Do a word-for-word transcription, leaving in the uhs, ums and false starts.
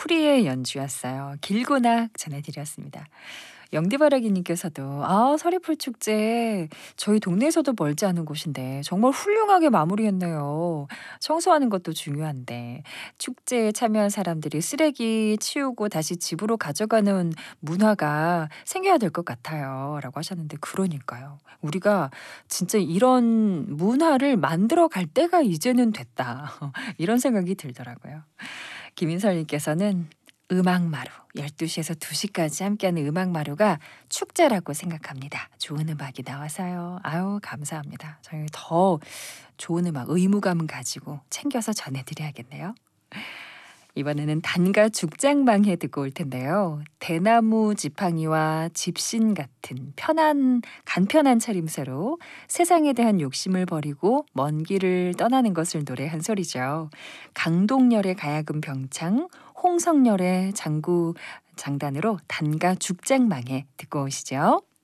프리의 연주였어요. 길고낙 전해드렸습니다. 영디바라기님께서도 아 서리풀 축제 저희 동네에서도 멀지 않은 곳인데 정말 훌륭하게 마무리했네요. 청소하는 것도 중요한데 축제에 참여한 사람들이 쓰레기 치우고 다시 집으로 가져가는 문화가 생겨야 될 것 같아요. 라고 하셨는데 그러니까요. 우리가 진짜 이런 문화를 만들어 갈 때가 이제는 됐다. 이런 생각이 들더라고요. 김인설님께서는 음악마루 열두 시에서 두 시까지 함께하는 음악마루가 축제라고 생각합니다. 좋은 음악이 나와서요. 아유 감사합니다. 저희 더 좋은 음악 의무감은 가지고 챙겨서 전해드려야겠네요. 이번에는 단가 죽장망해 듣고 올 텐데요. 대나무 지팡이와 집신 같은 편한 간편한 차림새로 세상에 대한 욕심을 버리고 먼 길을 떠나는 것을 노래한 소리죠. 강동열의 가야금 병창, 홍성열의 장구 장단으로 단가 죽장망해 듣고 오시죠.